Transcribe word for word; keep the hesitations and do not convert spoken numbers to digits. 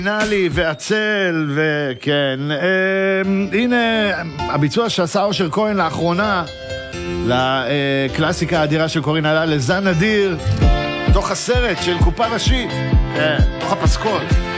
נאלי ועצל וכן הנה הביצוע שעשה אושר כהן לאחרונה לקלאסיקה האדירה של קורין אלאל לזן אדיר תוך הסרט של קופה ראשית תוך הפסקול